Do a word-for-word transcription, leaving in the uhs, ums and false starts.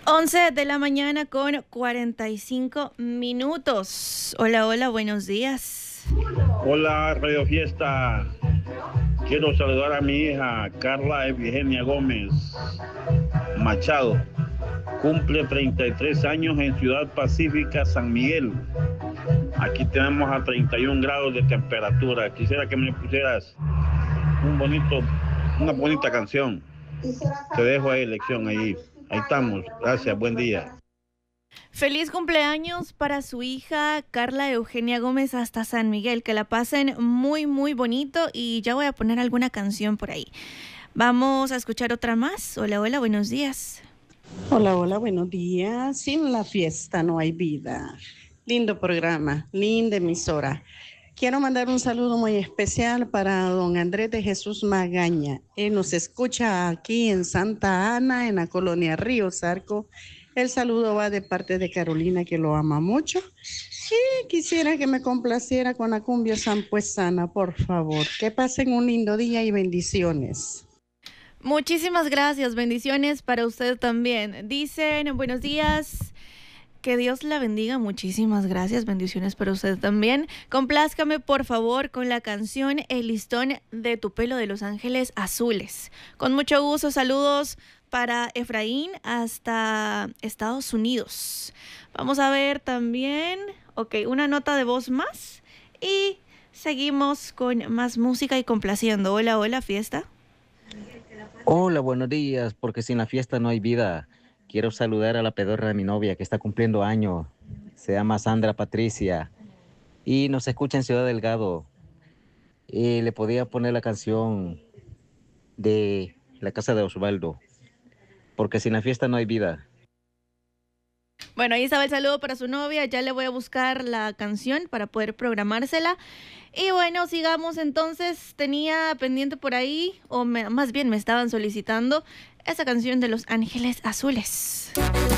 once de la mañana con cuarenta y cinco minutos. Hola, hola, buenos días. Hola, Radio Fiesta. Quiero saludar a mi hija Carla Eugenia Gómez Machado. Cumple treinta y tres años en Ciudad Pacífica, San Miguel. Aquí tenemos a treinta y un grados de temperatura. Quisiera que me pusieras un bonito, una bonita canción. Te dejo ahí elección ahí. Ahí estamos. Gracias. Buen día. Feliz cumpleaños para su hija Carla Eugenia Gómez hasta San Miguel. Que la pasen muy, muy bonito y ya voy a poner alguna canción por ahí. Vamos a escuchar otra más. Hola, hola, buenos días. Hola, hola, buenos días. Sin la fiesta no hay vida. Lindo programa, linda emisora. Quiero mandar un saludo muy especial para don Andrés de Jesús Magaña. Él nos escucha aquí en Santa Ana, en la colonia Río Zarco. El saludo va de parte de Carolina, que lo ama mucho. Y quisiera que me complaciera con la cumbia sampuesana, por favor. Que pasen un lindo día y bendiciones. Muchísimas gracias, bendiciones para usted también. Dicen, buenos días, que Dios la bendiga, muchísimas gracias, bendiciones para usted también. Complázcame por favor con la canción El listón de tu pelo de Los Ángeles Azules. Con mucho gusto, saludos para Efraín hasta Estados Unidos. Vamos a ver también, ok, una nota de voz más y seguimos con más música y complaciendo. Hola, hola, fiesta. Hola, buenos días, porque sin la fiesta no hay vida. Quiero saludar a la pedorra de mi novia que está cumpliendo años. Se llama Sandra Patricia y nos escucha en Ciudad Delgado. Y le podía poner la canción de La Casa de Osvaldo, porque sin la fiesta no hay vida. Bueno, ahí estaba el saludo para su novia. Ya le voy a buscar la canción para poder programársela. Y bueno, sigamos entonces. Tenía pendiente por ahí, o me, más bien me estaban solicitando esa canción de Los Ángeles Azules.